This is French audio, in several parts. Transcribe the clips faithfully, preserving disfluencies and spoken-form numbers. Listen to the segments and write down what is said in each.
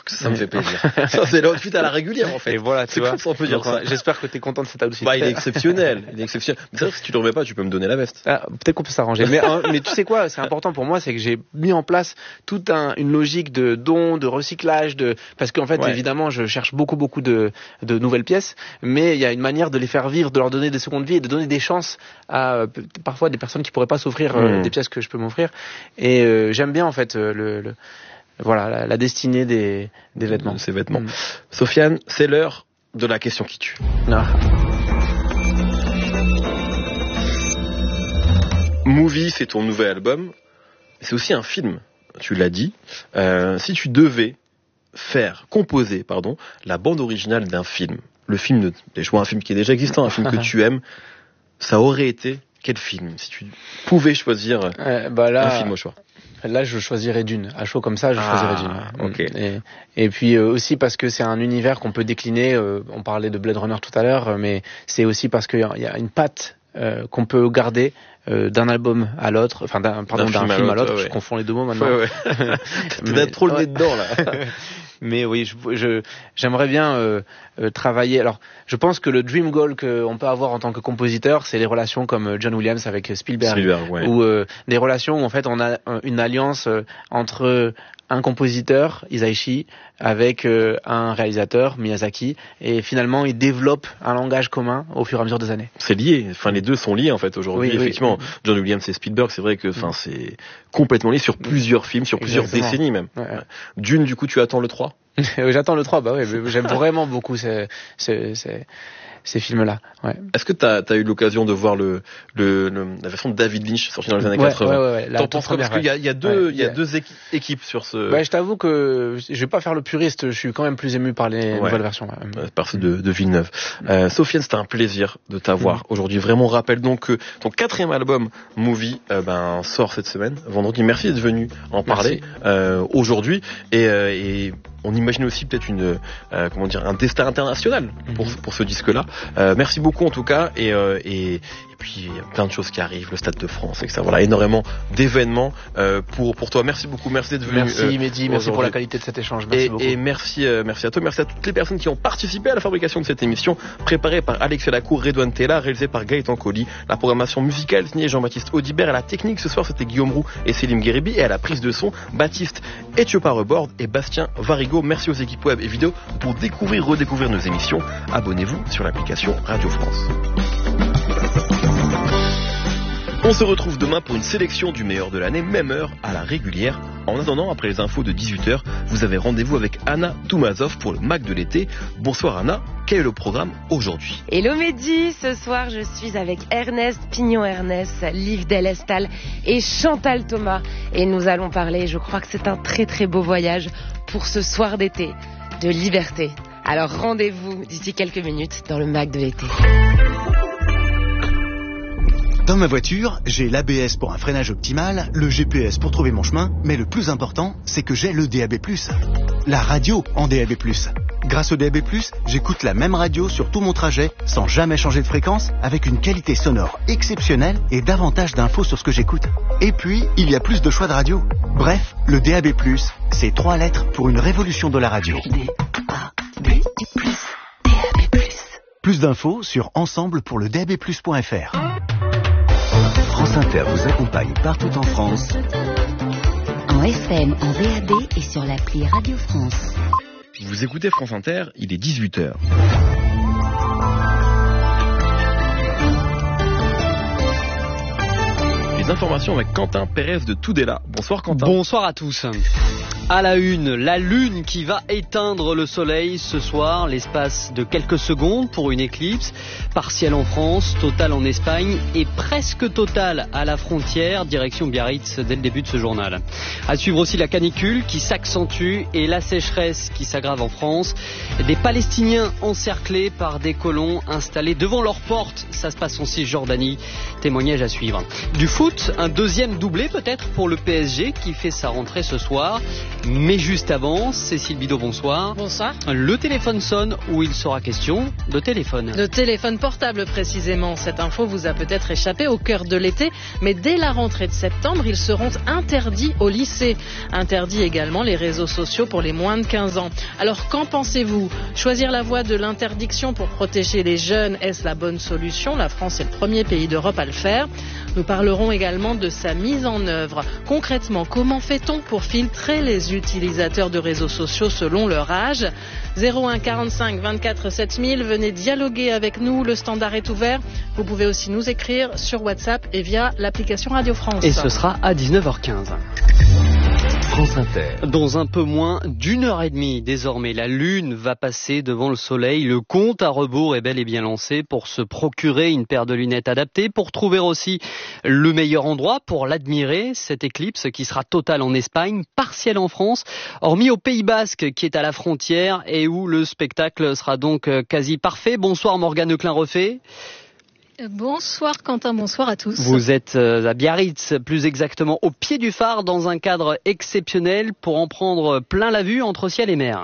Ça me fait plaisir. Ça, c'est l'outfit à la régulière, en fait. Et voilà, tu vois. On peut dire ça. J'espère que t'es content de cet outfit. Bah, il est exceptionnel. Il est exceptionnel. Mais c'est vrai que si tu le remets pas, tu peux me donner la veste. Ah, peut-être qu'on peut s'arranger. Mais, hein, mais tu sais quoi, c'est important pour moi, c'est que j'ai mis en place toute un, une logique de don, de recyclage, de, parce qu'en fait, ouais. évidemment, je cherche beaucoup, beaucoup de, de nouvelles pièces, mais il y a une manière de les faire vivre, de leur donner des secondes vies et de donner des chances à, euh, parfois des personnes qui pourraient pas s'offrir euh, mmh. des pièces que je peux m'offrir. Et euh, j'aime bien, en fait, euh, le, le voilà, la, la destinée des, des vêtements. Ces vêtements. Mmh. Sofiane, c'est l'heure de la question qui tue. Ah. Movie, c'est ton nouvel album. C'est aussi un film, tu l'as dit. Euh, si tu devais faire, composer, pardon, la bande originale d'un film, le film, de, je vois un film qui est déjà existant, un film que tu aimes, ça aurait été quel film? Si tu pouvais choisir euh, bah là... un film au choix. Là, je choisirais Dune. À chaud comme ça, je ah, choisirais Dune. Okay. Et, et puis euh, aussi parce que c'est un univers qu'on peut décliner. Euh, on parlait de Blade Runner tout à l'heure, mais c'est aussi parce qu'il y a une patte euh, qu'on peut garder euh, d'un album à l'autre, enfin d'un, pardon, d'un, d'un film, film à l'autre. Ouais, ouais. Je confonds les deux mots maintenant. Ouais, ouais. Peut-être trop le nez dedans là. Mais oui, je, je, j'aimerais bien euh, euh, travailler. Alors, je pense que le dream goal qu'on peut avoir en tant que compositeur, c'est les relations comme John Williams avec Spielberg, Spielberg ouais. ou euh, des relations où en fait on a une alliance euh, entre un compositeur, Hisaishi, avec euh, un réalisateur, Miyazaki, et finalement ils développent un langage commun au fur et à mesure des années. C'est lié, enfin les deux sont liés en fait aujourd'hui. Oui, effectivement, oui. John Williams et Spielberg, c'est vrai que enfin c'est complètement lié sur plusieurs films, sur plusieurs Exactement. décennies même. Ouais. Dune, du coup, tu attends le trois? J'attends le trois, bah ouais, j'aime vraiment beaucoup ces, ces, ces, ces films-là. Ouais. Est-ce que t'as, t'as eu l'occasion de voir le, le, le, la version de David Lynch sortie dans les années ouais, quatre-vingts? Ouais, ouais, ouais. T'en penses quoi? Parce qu'il y a, il y a deux, ouais, il y a deux équipes sur ce... Ouais, je t'avoue que je vais pas faire le puriste, je suis quand même plus ému par les ouais. nouvelles versions. Ouais. Par ceux de, de Villeneuve. Mm. Euh, Sofiane, c'était un plaisir de t'avoir mm. aujourd'hui. Vraiment, rappelle donc que ton quatrième album, Movie, euh, ben, sort cette semaine, vendredi. Merci d'être venu en parler euh, aujourd'hui. Et, euh, et on imagine aussi peut-être une, euh, comment dire, un destin international pour, mm-hmm. pour ce disque-là. Euh, merci beaucoup en tout cas. Et, euh, et, et puis il y a plein de choses qui arrivent, le Stade de France, et cetera. Voilà, énormément d'événements euh, pour pour toi. Merci beaucoup, merci d'être venu. Merci euh, Mehdi, merci pour la qualité de cet échange. Merci et, beaucoup. Et merci, euh, merci à toi, merci à toutes les personnes qui ont participé à la fabrication de cette émission, préparée par Alexia Lacour, Redouane Tella, réalisée par Gaëtan Colli. La programmation musicale signée Jean-Baptiste Audibert. À la technique ce soir, c'était Guillaume Roux et Célim Guéribi, et à la prise de son, Baptiste Ethiopia Rebord et Bastien Varigo. Merci aux équipes web et vidéo. Pour découvrir, redécouvrir nos émissions, abonnez-vous sur l'application Radio France. On se retrouve demain pour une sélection du meilleur de l'année, même heure, à la régulière. En attendant, après les infos de dix-huit heures, vous avez rendez-vous avec Anna Toumazov pour le Mac de l'été. Bonsoir Anna, quel est le programme aujourd'hui? Hello Mehdi, ce soir je suis avec Ernest Pignon-Ernest, Liv Delestal et Chantal Thomas. Et nous allons parler, je crois que c'est un très très beau voyage pour ce soir d'été, de liberté. Alors rendez-vous d'ici quelques minutes dans le Mac de l'été. Dans ma voiture, j'ai l'A B S pour un freinage optimal, le G P S pour trouver mon chemin, mais le plus important, c'est que j'ai le D A B plus. La radio en D A B plus. Grâce au D A B plus, j'écoute la même radio sur tout mon trajet, sans jamais changer de fréquence, avec une qualité sonore exceptionnelle et davantage d'infos sur ce que j'écoute. Et puis, il y a plus de choix de radio. Bref, le D A B plus, c'est trois lettres pour une révolution de la radio. D A B plus. D A B plus. Plus d'infos sur ensemble pour le D A B plus point F R. France Inter vous accompagne partout en France. En F M, en V A B et sur l'appli Radio France. Vous écoutez France Inter, il est dix-huit heures. Les informations avec Quentin Pérez de Tudela. Bonsoir Quentin. Bonsoir à tous. À la une, la lune qui va éteindre le soleil ce soir, l'espace de quelques secondes pour une éclipse, partielle en France, totale en Espagne et presque totale à la frontière, direction Biarritz dès le début de ce journal. À suivre aussi la canicule qui s'accentue et la sécheresse qui s'aggrave en France. Des Palestiniens encerclés par des colons installés devant leurs portes, ça se passe en Cisjordanie, témoignage à suivre. Du foot, un deuxième doublé peut-être pour le P S G qui fait sa rentrée ce soir. Mais juste avant, Cécile Bidot, bonsoir. Bonsoir. Le téléphone sonne où il sera question de téléphone. De téléphone portable précisément. Cette info vous a peut-être échappé au cœur de l'été, mais dès la rentrée de septembre, ils seront interdits au lycée. Interdits également les réseaux sociaux pour les moins de quinze ans. Alors qu'en pensez-vous ? Choisir la voie de l'interdiction pour protéger les jeunes, est-ce la bonne solution ? La France est le premier pays d'Europe à le faire. Nous parlerons également de sa mise en œuvre. Concrètement, comment fait-on pour filtrer les utilisateurs de réseaux sociaux selon leur âge ? zéro un quarante-cinq vingt-quatre sept mille, venez dialoguer avec nous, le standard est ouvert. Vous pouvez aussi nous écrire sur WhatsApp et via l'application Radio France. Et ce sera à dix-neuf heures quinze. France Inter. Dans un peu moins d'une heure et demie, désormais, la Lune va passer devant le Soleil. Le compte à rebours est bel et bien lancé pour se procurer une paire de lunettes adaptées, pour trouver aussi le meilleur endroit pour l'admirer, cette éclipse qui sera totale en Espagne, partielle en France, hormis au Pays Basque qui est à la frontière et où le spectacle sera donc quasi parfait. Bonsoir Morgane Klein-Refait. Bonsoir Quentin, bonsoir à tous. Vous êtes à Biarritz, plus exactement au pied du phare, dans un cadre exceptionnel pour en prendre plein la vue entre ciel et mer.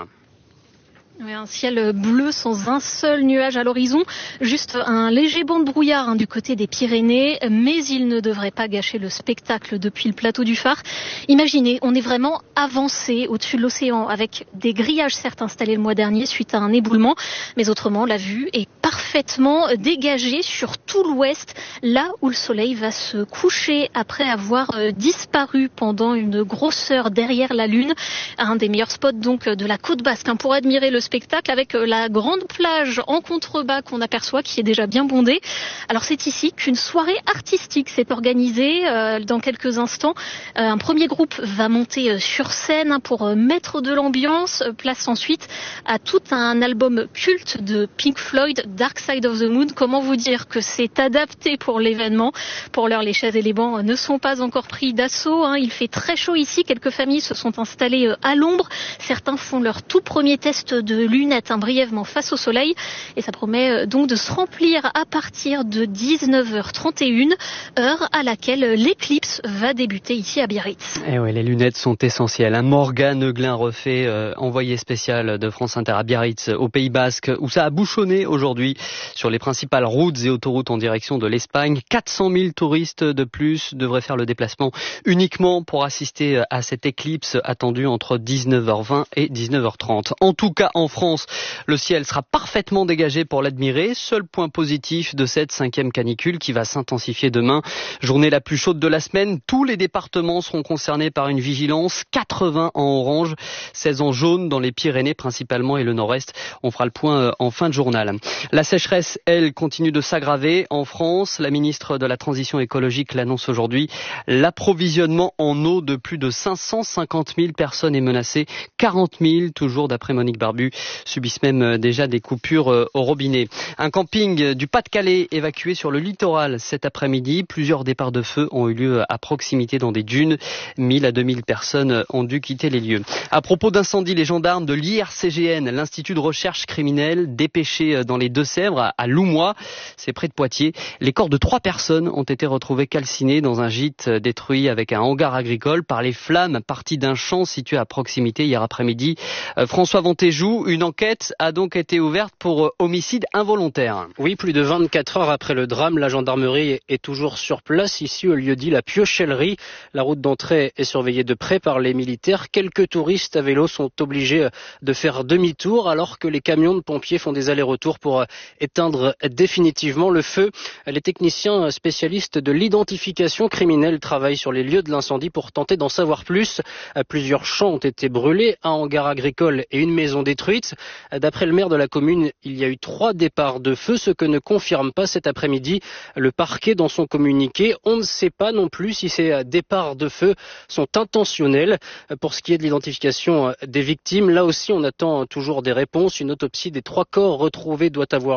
Oui, un ciel bleu sans un seul nuage à l'horizon, juste un léger banc de brouillard hein, du côté des Pyrénées, mais il ne devrait pas gâcher le spectacle depuis le plateau du phare. Imaginez, on est vraiment avancé au-dessus de l'océan avec des grillages certes installés le mois dernier suite à un éboulement, mais autrement la vue est parfaitement dégagée sur tout l'ouest, là où le soleil va se coucher après avoir euh, disparu pendant une grosse heure derrière la lune. Un des meilleurs spots donc de la côte basque hein, pour admirer le spectacle avec la grande plage en contrebas qu'on aperçoit qui est déjà bien bondée. Alors c'est ici qu'une soirée artistique s'est organisée euh, dans quelques instants. Euh, un premier groupe va monter euh, sur scène hein, pour euh, mettre de l'ambiance. Euh, place ensuite à tout un album culte de Pink Floyd, Dark Side of the Moon. Comment vous dire que c'est adapté pour l'événement. Pour l'heure, les chaises et les bancs ne sont pas encore pris d'assaut. Hein. Il fait très chaud ici. Quelques familles se sont installées euh, à l'ombre. Certains font leur tout premier test de lunettes hein, brièvement face au soleil et ça promet donc de se remplir à partir de dix-neuf heures trente et une, heure à laquelle l'éclipse va débuter ici à Biarritz. Et ouais, les lunettes sont essentielles. Hein. Morgane Klein-Refait, euh, envoyée spéciale de France Inter à Biarritz, au Pays Basque, où ça a bouchonné aujourd'hui sur les principales routes et autoroutes en direction de l'Espagne. quatre cent mille touristes de plus devraient faire le déplacement uniquement pour assister à cette éclipse attendue entre dix-neuf heures vingt et dix-neuf heures trente. En tout cas, en France, le ciel sera parfaitement dégagé pour l'admirer. Seul point positif de cette cinquième canicule qui va s'intensifier demain. Journée la plus chaude de la semaine. Tous les départements seront concernés par une vigilance. quatre-vingts en orange, seize en jaune dans les Pyrénées principalement et le nord-est. On fera le point en fin de journal. La sécheresse, elle, continue de s'aggraver en France. La ministre de la Transition écologique l'annonce aujourd'hui. L'approvisionnement en eau de plus de cinq cent cinquante mille personnes est menacé. quarante mille, toujours d'après Monique Barbu, subissent même déjà des coupures au robinet. Un camping du Pas-de-Calais évacué sur le littoral cet après-midi. Plusieurs départs de feu ont eu lieu à proximité dans des dunes. mille à deux mille personnes ont dû quitter les lieux. À propos d'incendie, les gendarmes de l'I R C G N, l'Institut de recherche criminelle, dépêchés dans les Deux-Sèvres, à Loumois, c'est près de Poitiers. Les corps de trois personnes ont été retrouvés calcinés dans un gîte détruit avec un hangar agricole par les flammes parties d'un champ situé à proximité hier après-midi. Euh, François Vantéjou, une enquête a donc été ouverte pour homicide involontaire. Oui, plus de vingt-quatre heures après le drame, la gendarmerie est toujours sur place, ici au lieu-dit la Piochellerie. La route d'entrée est surveillée de près par les militaires. Quelques touristes à vélo sont obligés de faire demi-tour alors que les camions de pompiers font des allers-retours pour éteindre définitivement le feu. Les techniciens spécialistes de l'identification criminelle travaillent sur les lieux de l'incendie pour tenter d'en savoir plus. Plusieurs champs ont été brûlés, un hangar agricole et une maison détruite. D'après le maire de la commune, il y a eu trois départs de feu, ce que ne confirme pas cet après-midi le parquet dans son communiqué. On ne sait pas non plus si ces départs de feu sont intentionnels. Pour ce qui est de l'identification des victimes, là aussi on attend toujours des réponses. Une autopsie des trois corps retrouvés doit avoir lieu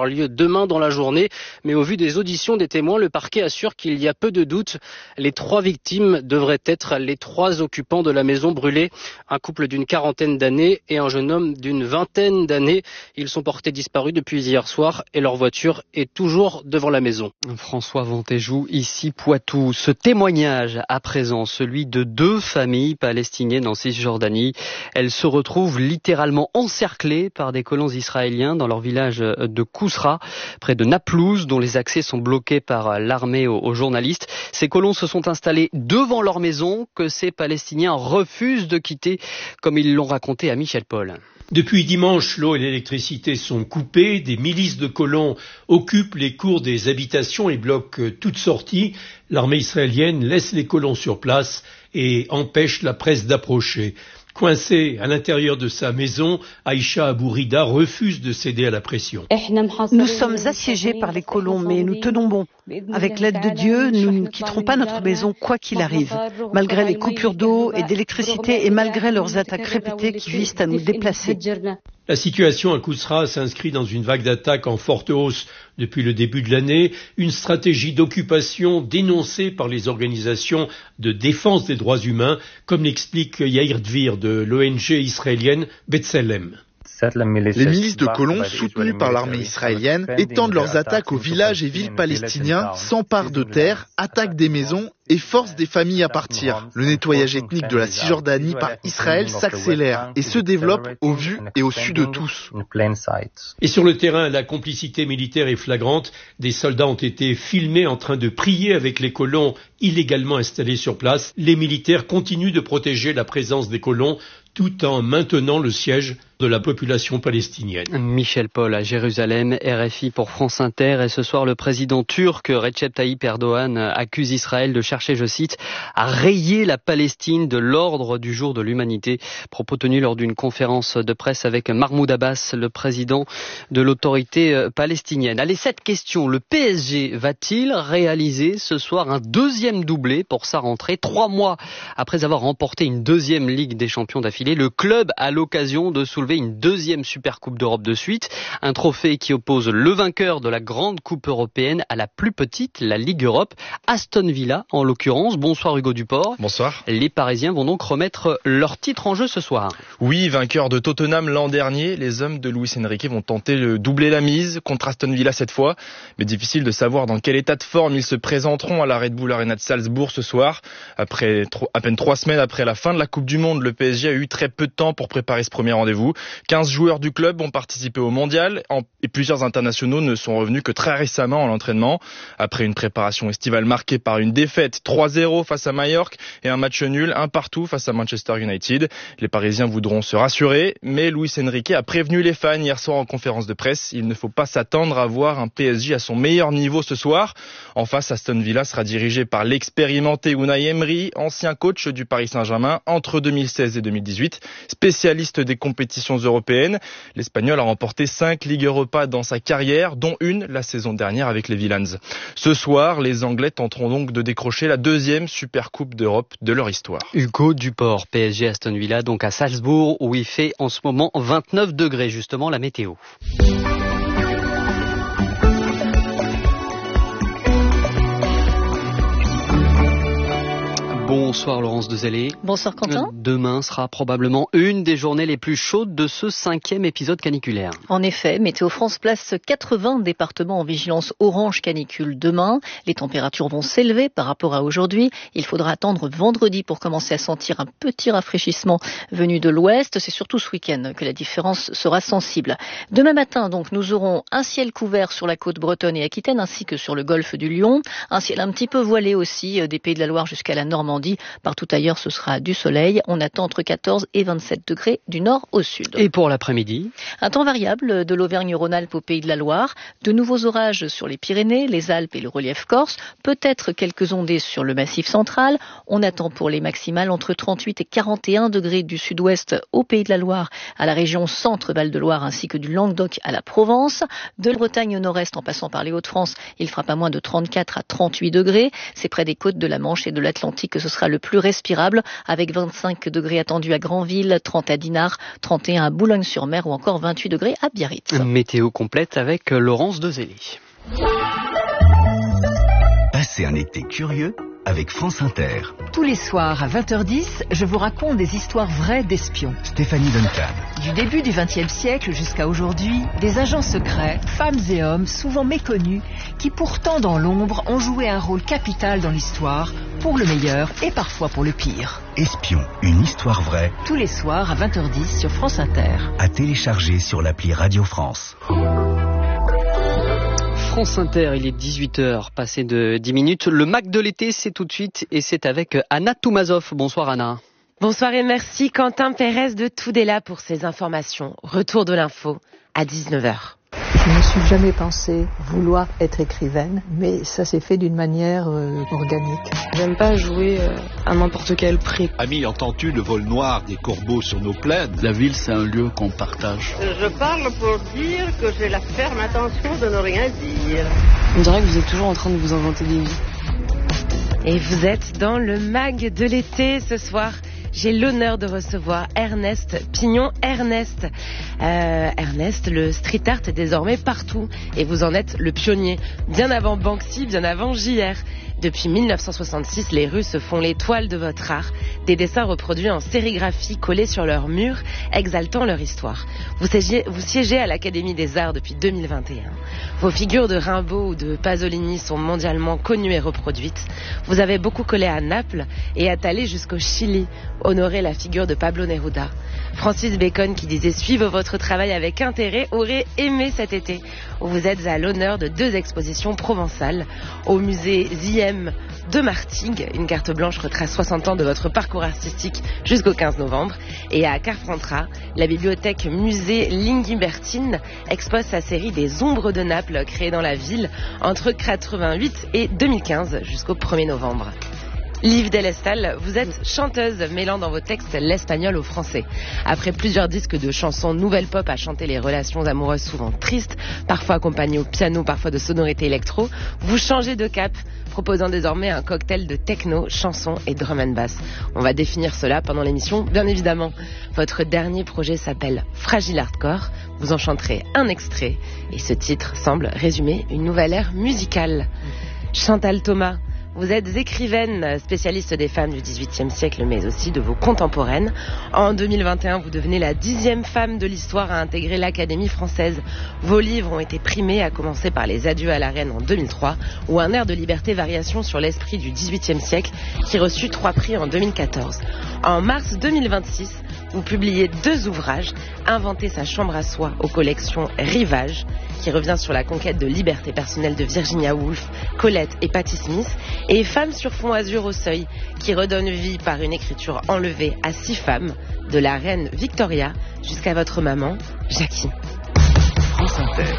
lieu demain dans la journée. Mais au vu des auditions des témoins, le parquet assure qu'il y a peu de doutes. Les trois victimes devraient être les trois occupants de la maison brûlée. Un couple d'une quarantaine d'années et un jeune homme d'une vingtaine d'années. Ils sont portés disparus depuis hier soir et leur voiture est toujours devant la maison. François Ventéjou, ici Poitou. Ce témoignage à présent, celui de deux familles palestiniennes en Cisjordanie. Elles se retrouvent littéralement encerclées par des colons israéliens dans leur village de Kousra, près de Naplouse, dont les accès sont bloqués par l'armée aux, aux journalistes. Ces colons se sont installés devant leur maison que ces Palestiniens refusent de quitter, comme ils l'ont raconté à Michel Paul. Depuis dimanche, l'eau et l'électricité sont coupées, des milices de colons occupent les cours des habitations et bloquent toute sortie. L'armée israélienne laisse les colons sur place et empêche la presse d'approcher. Coincée à l'intérieur de sa maison, Aïcha Abourida refuse de céder à la pression. Nous sommes assiégés par les colons, mais nous tenons bon. Avec l'aide de Dieu, nous ne quitterons pas notre maison quoi qu'il arrive, malgré les coupures d'eau et d'électricité et malgré leurs attaques répétées qui visent à nous déplacer. La situation à Kousra s'inscrit dans une vague d'attaques en forte hausse depuis le début de l'année, une stratégie d'occupation dénoncée par les organisations de défense des droits humains, comme l'explique Yair Dvir de l'O N G israélienne B'Tselem. Les milices de colons, soutenues par l'armée israélienne, étendent leurs attaques aux villages et villes palestiniens, s'emparent de terres, attaquent des maisons et forcent des familles à partir. Le nettoyage ethnique de la Cisjordanie par Israël s'accélère et se développe au vu et au su de tous. Et sur le terrain, la complicité militaire est flagrante. Des soldats ont été filmés en train de prier avec les colons illégalement installés sur place. Les militaires continuent de protéger la présence des colons tout en maintenant le siège de la population palestinienne. Michel Paul à Jérusalem, R F I pour France Inter. Et ce soir, le président turc Recep Tayyip Erdogan accuse Israël de chercher, je cite, à rayer la Palestine de l'ordre du jour de l'humanité. Propos tenus lors d'une conférence de presse avec Mahmoud Abbas, le président de l'autorité palestinienne. Allez, cette question, le P S G va-t-il réaliser ce soir un deuxième doublé pour sa rentrée? Trois mois après avoir remporté une deuxième Ligue des Champions d'affilée, le club a l'occasion de soulever une deuxième Super Coupe d'Europe de suite, un trophée qui oppose le vainqueur de la grande Coupe européenne à la plus petite, la Ligue Europe, Aston Villa en l'occurrence. Bonsoir Hugo Duport. Bonsoir. Les Parisiens vont donc remettre leur titre en jeu ce soir. Oui, vainqueurs de Tottenham l'an dernier, les hommes de Luis Enrique vont tenter de doubler la mise contre Aston Villa cette fois, mais difficile de savoir dans quel état de forme ils se présenteront à la Red Bull Arena de Salzbourg ce soir. Après à peine trois semaines après la fin de la Coupe du Monde, le P S G a eu très peu de temps pour préparer ce premier rendez-vous. quinze joueurs du club ont participé au mondial et plusieurs internationaux ne sont revenus que très récemment à l'entraînement. Après une préparation estivale marquée par une défaite trois zéro face à Majorque et un match nul un partout face à Manchester United, les Parisiens voudront se rassurer, mais Luis Enrique a prévenu les fans hier soir en conférence de presse. Il ne faut pas s'attendre à voir un P S G à son meilleur niveau ce soir. En face, Aston Villa sera dirigé par l'expérimenté Unai Emery, ancien coach du Paris Saint-Germain entre deux mille seize et deux mille dix-huit, spécialiste des compétitions européennes. L'Espagnol a remporté cinq Ligues Europa dans sa carrière, dont une la saison dernière avec les Villans. Ce soir, les Anglais tenteront donc de décrocher la deuxième Super Coupe d'Europe de leur histoire. Hugo Duport, P S G Aston Villa, donc à Salzbourg, où il fait en ce moment vingt-neuf degrés, justement la météo. Bonsoir Laurence Dezellé. Bonsoir Quentin. Demain sera probablement une des journées les plus chaudes de ce cinquième épisode caniculaire. En effet, Météo France place quatre-vingts départements en vigilance orange canicule demain. Les températures vont s'élever par rapport à aujourd'hui. Il faudra attendre vendredi pour commencer à sentir un petit rafraîchissement venu de l'ouest. C'est surtout ce week-end que la différence sera sensible. Demain matin, donc, nous aurons un ciel couvert sur la côte bretonne et aquitaine ainsi que sur le golfe du Lion. Un ciel un petit peu voilé aussi des Pays de la Loire jusqu'à la Normandie. Partout ailleurs, ce sera du soleil. On attend entre quatorze et vingt-sept degrés du nord au sud. Et pour l'après-midi? Un temps variable de l'Auvergne-Rhône-Alpes au Pays de la Loire. De nouveaux orages sur les Pyrénées, les Alpes et le relief corse. Peut-être quelques ondées sur le massif central. On attend pour les maximales entre trente-huit et quarante et un degrés du sud-ouest au Pays de la Loire, à la région centre-Val de Loire ainsi que du Languedoc à la Provence. De la Bretagne au nord-est en passant par les Hauts-de-France, il fera pas moins de trente-quatre à trente-huit degrés. C'est près des côtes de la Manche et de l'Atlantique que ce sera le plus respirable, avec vingt-cinq degrés attendus à Granville, trente à Dinard, trente et un à Boulogne-sur-Mer ou encore vingt-huit degrés à Biarritz. Météo complète avec Laurence Dezélie. Passez un été curieux avec France Inter. Tous les soirs à vingt heures dix, je vous raconte des histoires vraies d'espions. Stéphanie Duncan. Du début du vingtième siècle jusqu'à aujourd'hui, des agents secrets, femmes et hommes souvent méconnus, qui pourtant dans l'ombre ont joué un rôle capital dans l'histoire, pour le meilleur et parfois pour le pire. Espion, une histoire vraie. Tous les soirs à vingt heures dix sur France Inter. À télécharger sur l'appli Radio France. France Inter, il est dix-huit heures, passé de dix minutes. Le Mac de l'été, c'est tout de suite et c'est avec Anna Toumazov. Bonsoir Anna. Bonsoir et merci Quentin Pérez de Tudela pour ces informations. Retour de l'info à dix-neuf heures. Je ne me suis jamais pensé vouloir être écrivaine, mais ça s'est fait d'une manière euh, organique. J'aime pas jouer euh, à n'importe quel prix. Ami, entends-tu le vol noir des corbeaux sur nos plaines? La ville, c'est un lieu qu'on partage. Je parle pour dire que j'ai la ferme intention de ne rien dire. On dirait que vous êtes toujours en train de vous inventer des vies. Et vous êtes dans le mag de l'été ce soir. J'ai l'honneur de recevoir Ernest Pignon. Ernest, euh, Ernest, le street art est désormais partout et vous en êtes le pionnier. Bien avant Banksy, bien avant J R. Depuis mille neuf cent soixante-six, les rues se font l'étoile de votre art. Des dessins reproduits en sérigraphie collés sur leurs murs, exaltant leur histoire. Vous siégez, vous siégez à l'Académie des Arts depuis deux mille vingt et un. Vos figures de Rimbaud ou de Pasolini sont mondialement connues et reproduites. Vous avez beaucoup collé à Naples et êtes allé jusqu'au Chili, honorer la figure de Pablo Neruda. Francis Bacon, qui disait suivre votre travail avec intérêt, aurait aimé cet été, où vous êtes à l'honneur de deux expositions provençales au musée Z M de Martigues. Une carte blanche retrace soixante ans de votre parcours artistique jusqu'au quinze novembre. Et à Carpentras, la bibliothèque musée Lingui-Bertine expose sa série des ombres de Naples créée dans la ville entre quatre-vingt-huit et deux mille quinze jusqu'au premier novembre. Liv Del Estal, vous êtes chanteuse mêlant dans vos textes l'espagnol au français. Après plusieurs disques de chansons nouvelle pop à chanter les relations amoureuses souvent tristes, parfois accompagnées au piano, parfois de sonorités électro, vous changez de cap, proposant désormais un cocktail de techno, chansons et drum and bass. On va définir cela pendant l'émission, bien évidemment. Votre dernier projet s'appelle Fragile Hardcore. Vous en chanterez un extrait et ce titre semble résumer une nouvelle ère musicale. Chantal Thomas, vous êtes écrivaine, spécialiste des femmes du dix-huitième siècle, mais aussi de vos contemporaines. En deux mille vingt et un, vous devenez la dixième femme de l'histoire à intégrer l'Académie française. Vos livres ont été primés, à commencer par Les Adieux à la Reine en deux mille trois, ou Un air de liberté, variation sur l'esprit du dix-huitième siècle, qui reçut trois prix en deux mille quatorze. En mars deux mille vingt-six, vous publiez deux ouvrages, Inventer sa chambre à soi aux collections Rivage, qui revient sur la conquête de liberté personnelle de Virginia Woolf, Colette et Patti Smith, et Femmes sur fond azur au seuil, qui redonne vie par une écriture enlevée à six femmes, de la reine Victoria jusqu'à votre maman, Jackie. France Inter.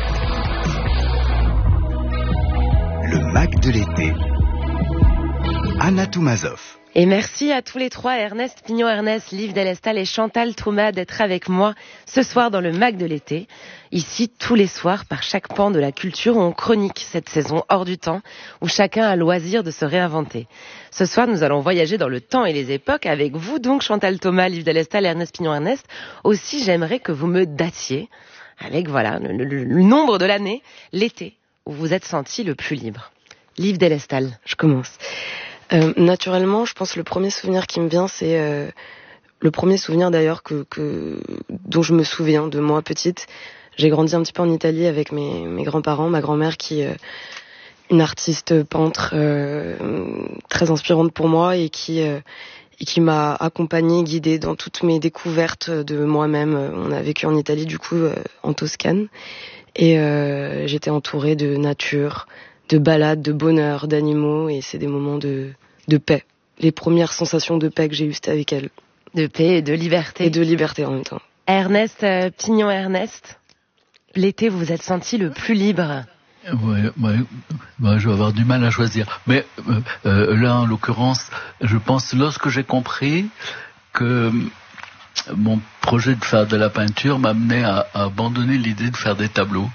Le Mac de l'été. Anna Toumazov. Et merci à tous les trois, Ernest Pignon, Ernest, Liv Del Estal et Chantal Thomas, d'être avec moi ce soir dans le Mac de l'été. Ici, tous les soirs, par chaque pan de la culture, on chronique cette saison hors du temps, où chacun a loisir de se réinventer. Ce soir, nous allons voyager dans le temps et les époques avec vous, donc Chantal Thomas, Liv Del Estal et Ernest Pignon, Ernest. Aussi, j'aimerais que vous me datiez avec voilà le, le, le nombre de l'année, l'été, où vous êtes senti le plus libre. Liv Del Estal, je commence. Euh, naturellement, je pense que le premier souvenir qui me vient, c'est euh, le premier souvenir d'ailleurs que, que dont je me souviens de moi petite. J'ai grandi un petit peu en Italie avec mes, mes grands-parents, ma grand-mère qui est euh, une artiste peintre euh, très inspirante pour moi et qui euh, et qui m'a accompagnée, guidée dans toutes mes découvertes de moi-même. On a vécu en Italie du coup euh, en Toscane et euh, j'étais entourée de nature, de balades, de bonheur, d'animaux, et c'est des moments de, de paix. Les premières sensations de paix que j'ai eues, c'était avec elle. De paix et de liberté. Et de liberté en même temps. Ernest euh, Pignon, Ernest, l'été, vous vous êtes senti le plus libre? Oui, ouais, ouais, je vais avoir du mal à choisir. Mais euh, euh, là, en l'occurrence, je pense, lorsque j'ai compris que mon projet de faire de la peinture m'amenait à, à abandonner l'idée de faire des tableaux.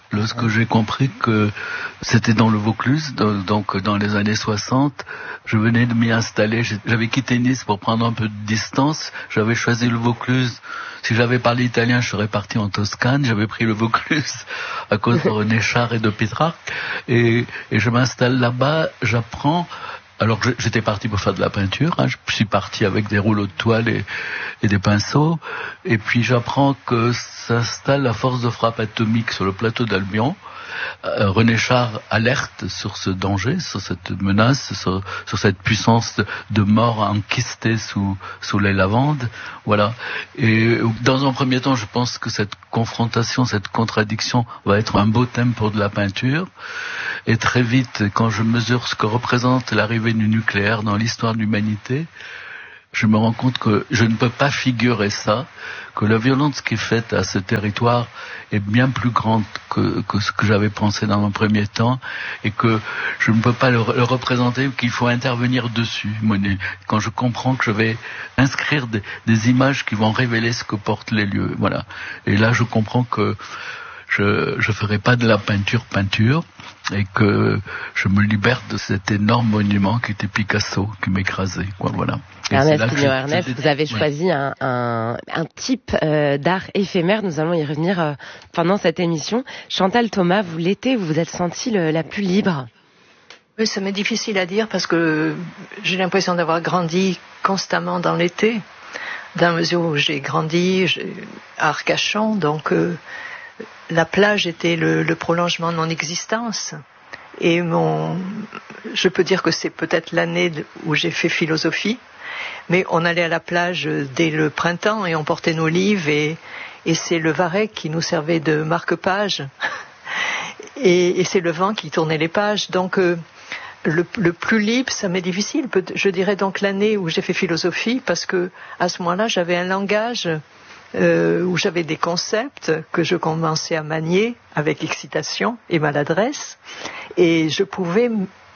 lorsque j'ai compris que c'était dans le Vaucluse, donc dans les années soixante, je venais de m'y installer. J'avais quitté Nice pour prendre un peu de distance. J'avais choisi le Vaucluse. Si j'avais parlé italien, je serais parti en Toscane. J'avais pris le Vaucluse à cause de René Char et de Pétrarque. Et, et je m'installe là-bas, j'apprends. Alors j'étais parti pour faire de la peinture, hein. Je suis parti avec des rouleaux de toile et, et des pinceaux, et puis j'apprends que s'installe la force de frappe atomique sur le plateau d'Albion. Euh, René Char alerte sur ce danger, sur cette menace, sur, sur cette puissance de, de mort enquistée sous, sous les lavandes. Voilà. Et dans un premier temps, je pense que cette confrontation, cette contradiction va être un beau thème pour de la peinture. Et très vite, quand je mesure ce que représente l'arrivée du nucléaire dans l'histoire de l'humanité, je me rends compte que je ne peux pas figurer ça, que la violence qui est faite à ce territoire est bien plus grande que, que ce que j'avais pensé dans un premier temps, et que je ne peux pas le, le représenter, qu'il faut intervenir dessus. Quand je comprends que je vais inscrire des, des images qui vont révéler ce que portent les lieux, voilà. Et là, je comprends que je je ferai pas de la peinture peinture, et que je me libère de cet énorme monument qui était Picasso, qui m'écrasait, quoi, voilà. Et Ernest Pignon, Ernest, vous avez choisi ouais. un, un, un type euh, d'art éphémère. Nous allons y revenir euh, pendant cette émission. Chantal Thomas, vous l'été, vous vous êtes sentie le, la plus libre? Oui, ça m'est difficile à dire parce que j'ai l'impression d'avoir grandi constamment dans l'été, dans la mesure où j'ai grandi j'ai, à Arcachon, donc euh, la plage était le, le prolongement de mon existence. Et mon, je peux dire que c'est peut-être l'année où j'ai fait philosophie, mais on allait à la plage dès le printemps et on portait nos livres et, et c'est le varech qui nous servait de marque-page et, et c'est le vent qui tournait les pages. Donc euh, le, le plus libre, ça m'est difficile. Je dirais donc l'année où j'ai fait philosophie, parce que à ce moment-là, j'avais un langage Euh, où j'avais des concepts que je commençais à manier avec excitation et maladresse, et je pouvais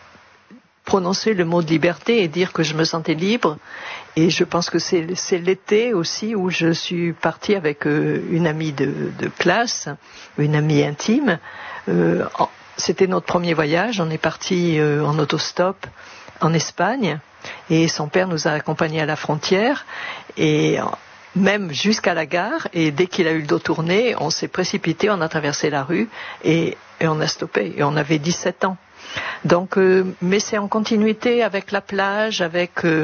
prononcer le mot de liberté et dire que je me sentais libre. Et je pense que c'est, c'est l'été aussi où je suis partie avec euh, une amie de, de classe, une amie intime. Euh, en, c'était notre premier voyage, on est parti euh, en autostop en Espagne, et son père nous a accompagnés à la frontière, et même jusqu'à la gare, et dès qu'il a eu le dos tourné, on s'est précipité, on a traversé la rue et, et on a stoppé, et on avait dix-sept ans. Donc, euh, mais c'est en continuité avec la plage, avec euh,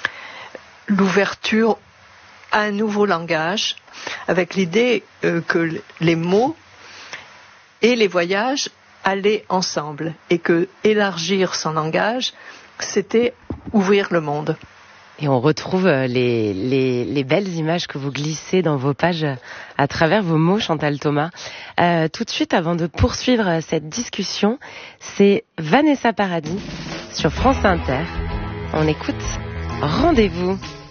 l'ouverture à un nouveau langage, avec l'idée euh, que les mots et les voyages allaient ensemble, et que élargir son langage, c'était ouvrir le monde. Et on retrouve les, les, les belles images que vous glissez dans vos pages à travers vos mots, Chantal Thomas. Euh, tout de suite, avant de poursuivre cette discussion, c'est Vanessa Paradis sur France Inter. On écoute Rendez-vous.